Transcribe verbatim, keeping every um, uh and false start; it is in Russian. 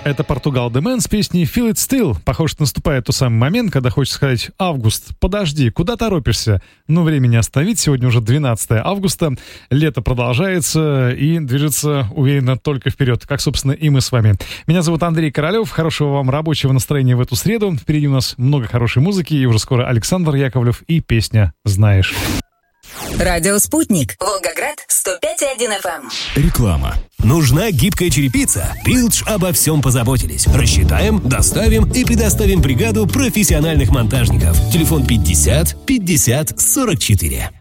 Это Portugal The Man с песней Feel It Still. Похоже, наступает тот самый момент, когда хочется сказать: август, подожди, куда торопишься? Ну, время не остановить, сегодня уже двенадцатое августа, лето продолжается и движется уверенно только вперед, как, собственно, и мы с вами. Меня зовут Андрей Королев, хорошего вам рабочего настроения в эту среду. Впереди у нас много хорошей музыки, и уже скоро Александр Яковлев и песня «Знаешь». Радио «Спутник». Волгоград, сто пять и один эф эм. Реклама. Нужна гибкая черепица? Пилдж обо всем позаботились. Рассчитаем, доставим и предоставим бригаду профессиональных монтажников. Телефон пятьдесят пятьдесят сорок четыре.